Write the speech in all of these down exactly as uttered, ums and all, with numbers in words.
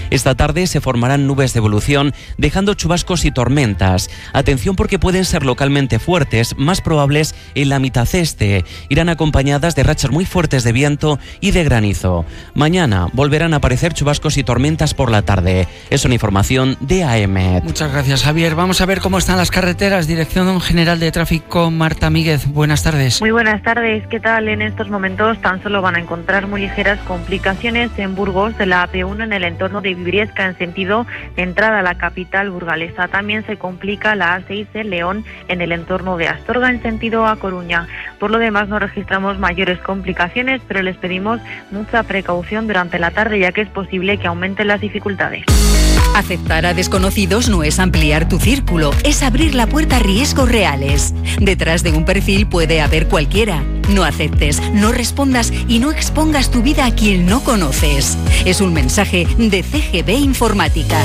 Esta tarde se formarán nubes de evolución, dejando chubascos y tormentas. Atención porque pueden ser localmente fuertes, más probables en la mitad este. Irán acompañadas de rachas muy fuertes de viento y de granizo. Mañana volverán a aparecer chubascos y tormentas por la tarde. Es una información de A E M E T. Muchas gracias, Javier. Vamos a ver cómo están las carreteras. Dirección General de Tráfico, Marta Míguez. Buenas tardes. Muy buenas tardes. ¿Qué tal? En estos momentos tan solo van a encontrar muy ligeras complicaciones en Burgos de la A P uno en el entorno de Briesca en sentido entrada a la capital burgalesa. También se complica la A seis en León en el entorno de Astorga en sentido a Coruña. Por lo demás no registramos mayores complicaciones, pero les pedimos mucha precaución durante la tarde ya que es posible que aumenten las dificultades. Aceptar a desconocidos no es ampliar tu círculo, es abrir la puerta a riesgos reales. Detrás de un perfil puede haber cualquiera. No aceptes, no respondas y no expongas tu vida a quien no conoces. Es un mensaje de C G B Informática.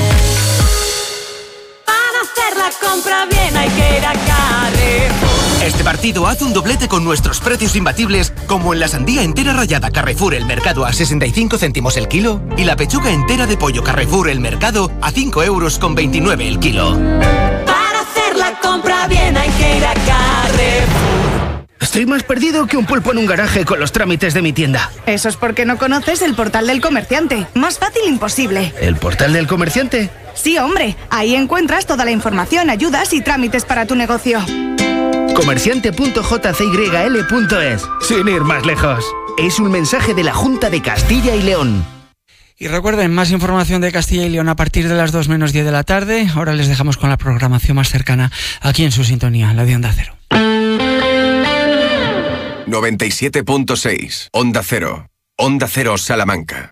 Para hacer la compra bien hay que ir a Carrefour. Este partido hace un doblete con nuestros precios imbatibles, como en la sandía entera rallada Carrefour El Mercado a sesenta y cinco céntimos el kilo y la pechuga entera de pollo Carrefour El Mercado a cinco euros con veintinueve el kilo. Para hacer la compra bien hay que ir a Carrefour. Estoy más perdido que un pulpo en un garaje con los trámites de mi tienda. Eso es porque no conoces el portal del comerciante. Más fácil imposible. ¿El portal del comerciante? Sí, hombre. Ahí encuentras toda la información, ayudas y trámites para tu negocio. comerciante punto j c y l punto es. Sin ir más lejos. Es un mensaje de la Junta de Castilla y León. Y recuerden, más información de Castilla y León a partir de las dos menos diez de la tarde. Ahora les dejamos con la programación más cercana aquí en su sintonía, la de Onda Cero. noventa y siete punto seis. Onda Cero. Onda Cero Salamanca.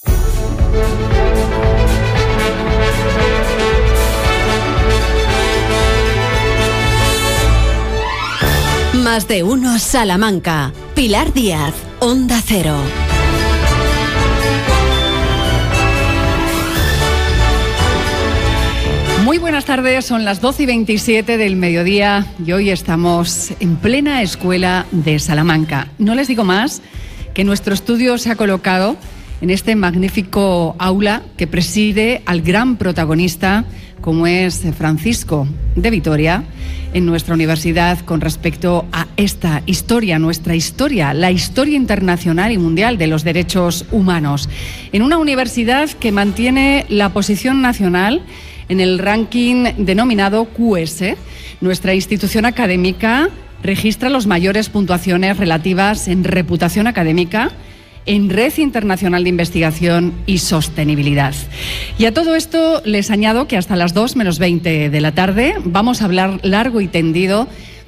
Más de uno Salamanca. Pilar Díaz, Onda Cero. Muy buenas tardes, son las doce y veintisiete del mediodía y hoy estamos en plena escuela de Salamanca. No les digo más que nuestro estudio se ha colocado en este magnífico aula que preside al gran protagonista como es Francisco de Vitoria en nuestra universidad con respecto a esta historia, nuestra historia, la historia internacional y mundial de los derechos humanos. En una universidad que mantiene la posición nacional en el ranking denominado Q S, nuestra institución académica registra las mayores puntuaciones relativas en reputación académica, en Red Internacional de Investigación y Sostenibilidad. Y a todo esto les añado que hasta las dos menos veinte de la tarde vamos a hablar largo y tendido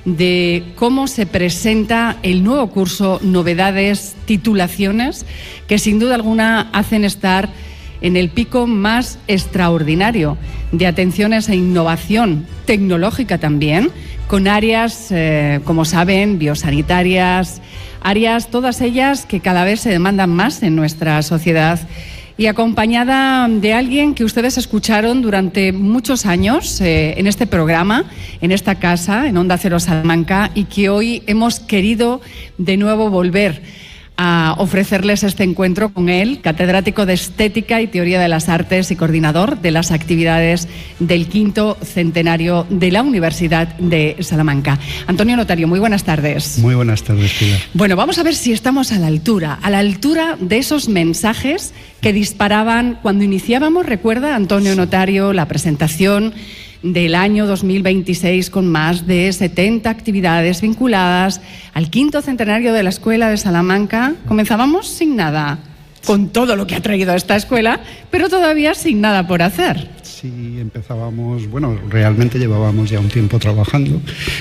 de cómo se presenta el nuevo curso, novedades, titulaciones, que sin duda alguna hacen estar en el pico más extraordinario de atenciones e innovación tecnológica también, con áreas, eh, como saben, biosanitarias, áreas todas ellas que cada vez se demandan más en nuestra sociedad, y acompañada de alguien que ustedes escucharon durante muchos años eh, en este programa, en esta casa, en Onda Cero Salamanca, y que hoy hemos querido de nuevo volver a ofrecerles este encuentro con él, catedrático de Estética y Teoría de las Artes y coordinador de las actividades del quinto centenario de la Universidad de Salamanca. Antonio Notario, muy buenas tardes. Muy buenas tardes, Pilar. Bueno, vamos a ver si estamos a la altura, a la altura de esos mensajes que disparaban cuando iniciábamos, recuerda, Antonio Notario, la presentación del año dos mil veintiséis con más de setenta actividades vinculadas al quinto centenario de la Escuela de Salamanca. Comenzábamos sin nada, con todo lo que ha traído esta escuela, pero todavía sin nada por hacer. Sí, empezábamos, bueno, realmente llevábamos ya un tiempo trabajando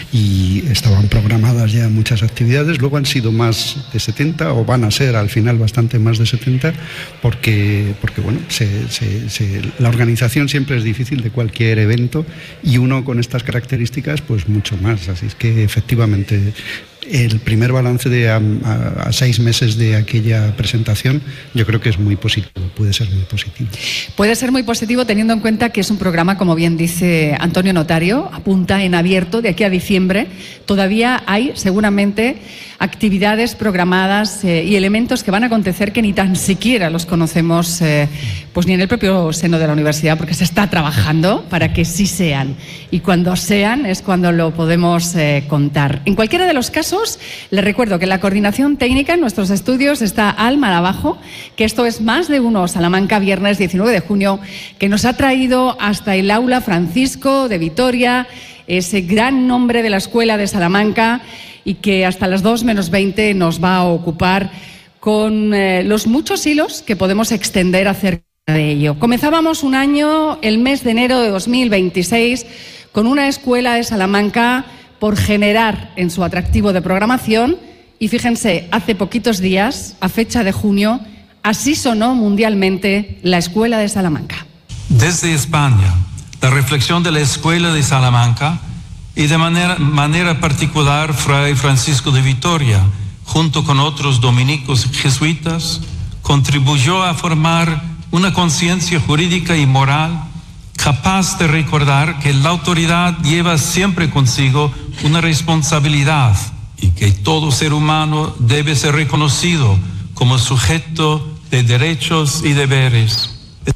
y estaban programadas ya muchas actividades. Luego han sido más de setenta, o van a ser al final bastante más de setenta, porque, porque bueno, se, se, se, la organización siempre es difícil de cualquier evento, y uno con estas características, pues mucho más. Así es que efectivamente el primer balance de a, a, a seis meses de aquella presentación yo creo que es muy positivo, puede ser muy positivo. Puede ser muy positivo teniendo en cuenta que es un programa, como bien dice Antonio Notario, apunta en abierto de aquí a diciembre. Todavía hay seguramente actividades programadas eh, y elementos que van a acontecer que ni tan siquiera los conocemos eh, pues ni en el propio seno de la universidad, porque se está trabajando para que sí sean, y cuando sean es cuando lo podemos eh, contar. En cualquiera de los casos, les recuerdo que la coordinación técnica en nuestros estudios está Alma abajo, que esto es Más de Uno Salamanca, viernes diecinueve de junio, que nos ha traído hasta el aula Francisco de Vitoria, ese gran nombre de la escuela de Salamanca, y que hasta las dos menos veinte nos va a ocupar con eh, los muchos hilos que podemos extender acerca de ello. Comenzábamos un año, el mes de enero de dos mil veintiséis, con una escuela de Salamanca por generar en su atractivo de programación, y fíjense, hace poquitos días, a fecha de junio, así sonó mundialmente la escuela de Salamanca. Desde España, la reflexión de la escuela de Salamanca, y de manera, manera particular Fray Francisco de Vitoria, junto con otros dominicos jesuitas, contribuyó a formar una conciencia jurídica y moral capaz de recordar que la autoridad lleva siempre consigo una responsabilidad y que todo ser humano debe ser reconocido como sujeto de derechos y deberes.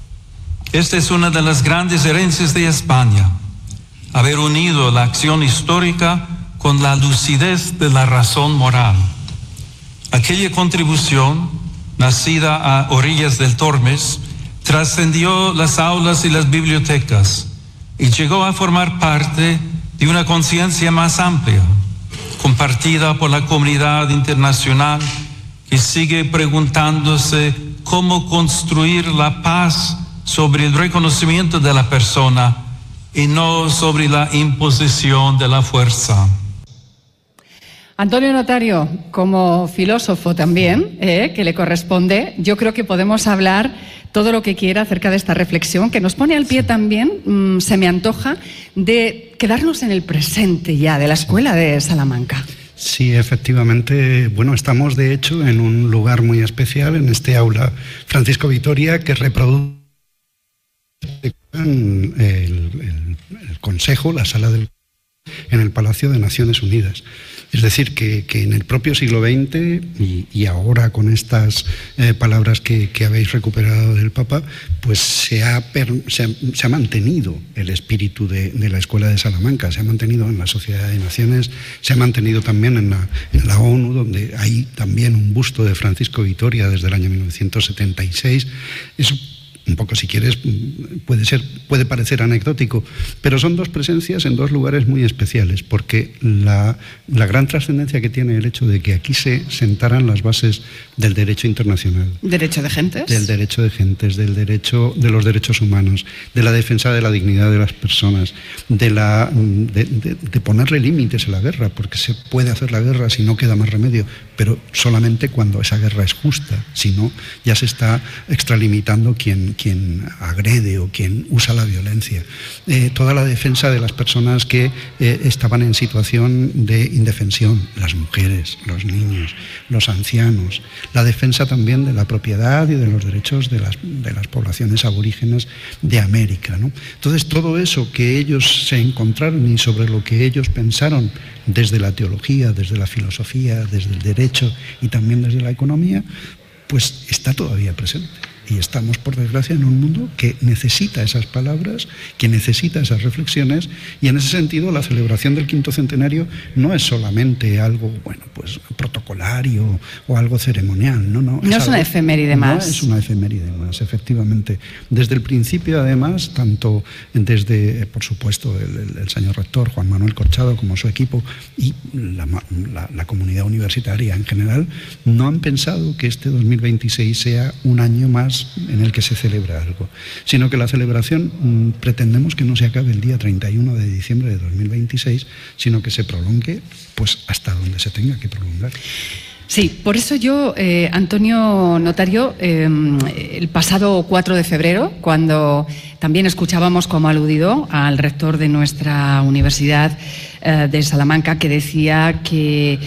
Esta es una de las grandes herencias de España, haber unido la acción histórica con la lucidez de la razón moral. Aquella contribución, nacida a orillas del Tormes, trascendió las aulas y las bibliotecas y llegó a formar parte de una conciencia más amplia, compartida por la comunidad internacional, que sigue preguntándose cómo construir la paz sobre el reconocimiento de la persona y no sobre la imposición de la fuerza. Antonio Notario, como filósofo también, eh, que le corresponde, yo creo que podemos hablar todo lo que quiera acerca de esta reflexión, que nos pone al pie también, mmm, se me antoja, de quedarnos en el presente ya de la escuela de Salamanca. Sí, efectivamente. Bueno, estamos de hecho en un lugar muy especial, en este aula Francisco Vitoria, que reproduce el, el, el Consejo, la sala del en el Palacio de Naciones Unidas. Es decir, que, que en el propio siglo veinte y, y ahora con estas eh, palabras que, que habéis recuperado del Papa, pues se ha, per, se ha, se ha mantenido el espíritu de, de la Escuela de Salamanca, se ha mantenido en la Sociedad de Naciones, se ha mantenido también en la, en la ONU, donde hay también un busto de Francisco Vitoria desde el año mil novecientos setenta y seis. Eso, un poco, si quieres, puede ser, puede parecer anecdótico, pero son dos presencias en dos lugares muy especiales, porque la, la gran trascendencia que tiene el hecho de que aquí se sentaran las bases del derecho internacional. ¿Derecho de gentes? Del derecho de gentes, del derecho, de los derechos humanos, de la defensa de la dignidad de las personas, de, la, de, de, de ponerle límites a la guerra, porque se puede hacer la guerra si no queda más remedio, pero solamente cuando esa guerra es justa, si no, ya se está extralimitando quien quien agrede o quien usa la violencia, eh, toda la defensa de las personas que eh, estaban en situación de indefensión, las mujeres, los niños, los ancianos, la defensa también de la propiedad y de los derechos de las, de las poblaciones aborígenes de América, ¿no? Entonces, todo eso que ellos se encontraron y sobre lo que ellos pensaron desde la teología, desde la filosofía, desde el derecho y también desde la economía, pues está todavía presente. Y estamos, por desgracia, en un mundo que necesita esas palabras, que necesita esas reflexiones, y en ese sentido la celebración del quinto centenario no es solamente algo, bueno, pues protocolario o algo ceremonial, no, no. No es, es algo, una efeméride más. No es una efeméride más, efectivamente. Desde el principio, además, tanto desde, por supuesto, el, el, el señor rector Juan Manuel Corchado como su equipo y la, la, la comunidad universitaria en general, no han pensado que este dos mil veintiséis sea un año más en el que se celebra algo, sino que la celebración mmm, pretendemos que no se acabe el día treinta y uno de diciembre de dos mil veintiséis, sino que se prolongue pues hasta donde se tenga que prolongar. Sí, por eso yo, eh, Antonio Notario, eh, el pasado cuatro de febrero, cuando también escuchábamos como aludido al rector de nuestra universidad eh, de Salamanca, que decía que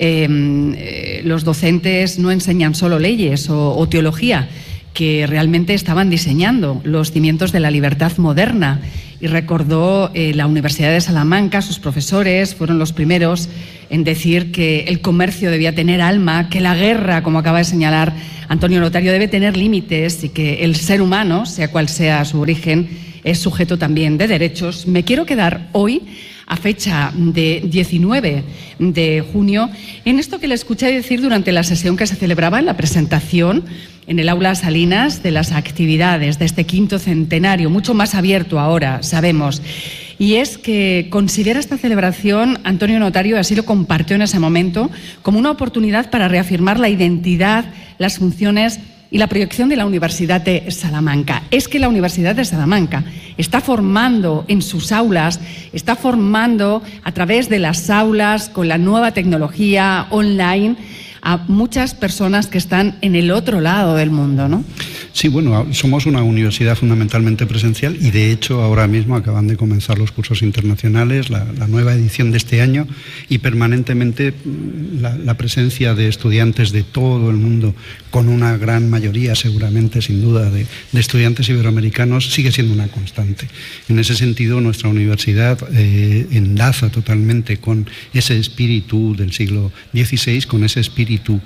eh, los docentes no enseñan solo leyes o, o teología, que realmente estaban diseñando los cimientos de la libertad moderna. Y recordó eh, la Universidad de Salamanca, sus profesores fueron los primeros en decir que el comercio debía tener alma, que la guerra, como acaba de señalar Antonio Notario, debe tener límites y que el ser humano, sea cual sea su origen, es sujeto también de derechos. Me quiero quedar hoy, a fecha de diecinueve de junio, en esto que le escuché decir durante la sesión que se celebraba en la presentación en el aula Salinas de las actividades de este quinto centenario, mucho más abierto ahora, sabemos. Y es que considera esta celebración, Antonio Notario así lo compartió en ese momento, como una oportunidad para reafirmar la identidad, las funciones y la proyección de la Universidad de Salamanca. Es que la Universidad de Salamanca está formando en sus aulas, está formando a través de las aulas, con la nueva tecnología online, a muchas personas que están en el otro lado del mundo, ¿no? Sí, bueno, somos una universidad fundamentalmente presencial y de hecho ahora mismo acaban de comenzar los cursos internacionales, la, la nueva edición de este año, y permanentemente la, la presencia de estudiantes de todo el mundo, con una gran mayoría seguramente, sin duda, de, de estudiantes iberoamericanos, sigue siendo una constante. En ese sentido, nuestra universidad eh, enlaza totalmente con ese espíritu del siglo dieciséis, con ese espíritu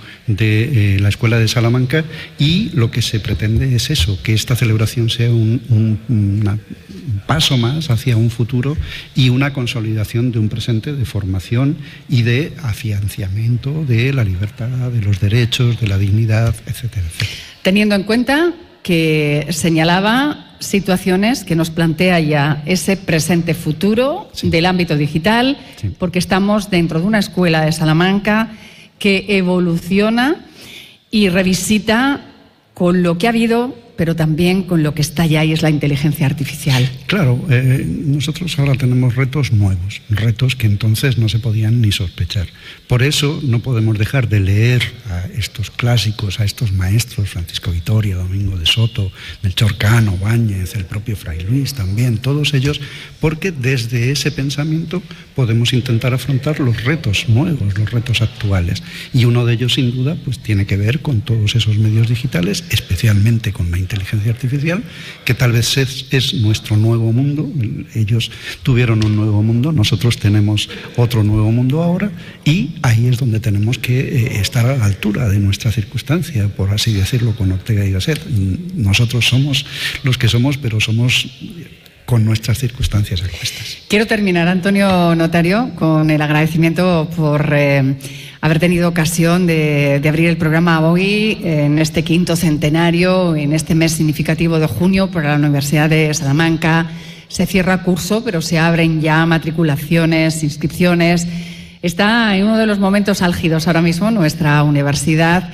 de eh, la Escuela de Salamanca, y lo que se pretende es eso, que esta celebración sea un, un, una, un paso más hacia un futuro y una consolidación de un presente de formación y de afianzamiento de la libertad, de los derechos, de la dignidad, etcétera, etcétera. Teniendo en cuenta que señalaba situaciones que nos plantea ya ese presente futuro sí. del ámbito digital, sí. porque estamos dentro de una escuela de Salamanca que evoluciona y revisita con lo que ha habido, pero también con lo que está ya y es la inteligencia artificial. Claro, eh, nosotros ahora tenemos retos nuevos, retos que entonces no se podían ni sospechar. Por eso no podemos dejar de leer a estos clásicos, a estos maestros, Francisco Vitoria, Domingo de Soto, Melchor Cano, Báñez, el propio Fray Luis también, todos ellos, porque desde ese pensamiento podemos intentar afrontar los retos nuevos, los retos actuales. Y uno de ellos, sin duda, pues tiene que ver con todos esos medios digitales, especialmente con la inteligencia artificial, que tal vez es, es nuestro nuevo mundo. Ellos tuvieron un nuevo mundo, nosotros tenemos otro nuevo mundo ahora, y ahí es donde tenemos que eh, estar a la altura de nuestra circunstancia, por así decirlo, con Ortega y Gasset. Nosotros somos los que somos, pero somos con nuestras circunstancias acuestas. Quiero terminar, Antonio Notario, con el agradecimiento por eh, haber tenido ocasión de, de abrir el programa hoy, en este quinto centenario, en este mes significativo de junio, para la Universidad de Salamanca. Se cierra curso, pero se abren ya matriculaciones, inscripciones. Está en uno de los momentos álgidos ahora mismo nuestra universidad,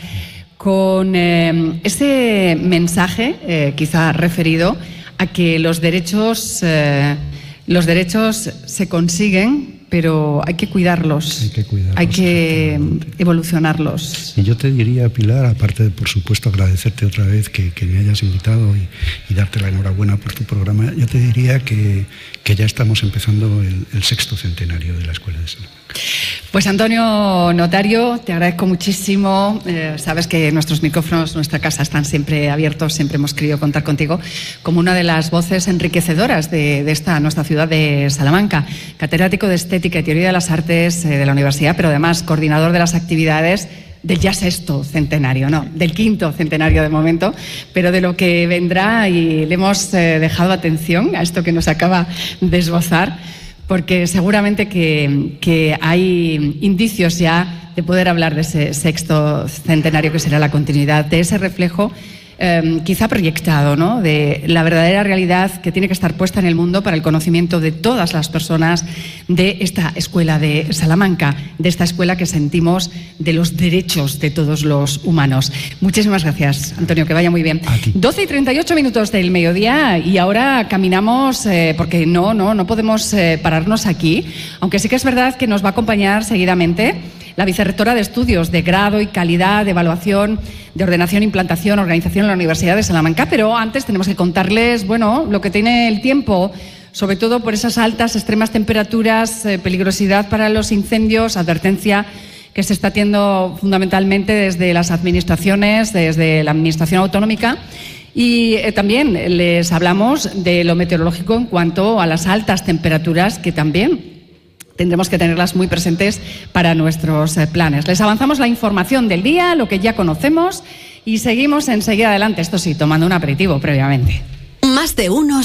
con eh, ese mensaje, eh, quizá referido a que los derechos, eh, los derechos se consiguen, pero hay que cuidarlos, hay que, cuidarlos, hay que evolucionarlos. Y yo te diría, Pilar, aparte de, por supuesto, agradecerte otra vez que, que me hayas invitado y, y darte la enhorabuena por tu programa, yo te diría que, que ya estamos empezando el, el sexto centenario de la Escuela de Salamanca. Pues Antonio Notario, te agradezco muchísimo. Eh, sabes que nuestros micrófonos, nuestra casa, están siempre abiertos. Siempre hemos querido contar contigo como una de las voces enriquecedoras de, de esta nuestra ciudad de Salamanca. Catedrático de Estética y Teoría de las Artes eh, de la Universidad, pero además coordinador de las actividades del ya sexto centenario, no, del quinto centenario de momento, pero de lo que vendrá, y le hemos eh, dejado atención a esto que nos acaba de esbozar, porque seguramente que, que hay indicios ya de poder hablar de ese sexto centenario, que será la continuidad de ese reflejo eh, quizá proyectado, ¿no?, de la verdadera realidad que tiene que estar puesta en el mundo para el conocimiento de todas las personas de esta escuela de Salamanca, de esta escuela que sentimos de los derechos de todos los humanos. Muchísimas gracias, Antonio, que vaya muy bien. doce y treinta y ocho minutos del mediodía, y ahora caminamos, eh, porque no, no, no podemos eh, pararnos aquí, aunque sí que es verdad que nos va a acompañar seguidamente la vicerrectora de Estudios de Grado y Calidad de Evaluación, de Ordenación, Implantación, Organización en la Universidad de Salamanca. Pero antes tenemos que contarles, bueno, lo que tiene el tiempo, sobre todo por esas altas, extremas temperaturas, eh, peligrosidad para los incendios, advertencia que se está haciendo fundamentalmente desde las administraciones, desde la Administración Autonómica. Y eh, también les hablamos de lo meteorológico en cuanto a las altas temperaturas, que también tendremos que tenerlas muy presentes para nuestros eh, planes. Les avanzamos la información del día, lo que ya conocemos, y seguimos enseguida adelante, esto sí, tomando un aperitivo previamente. Más de uno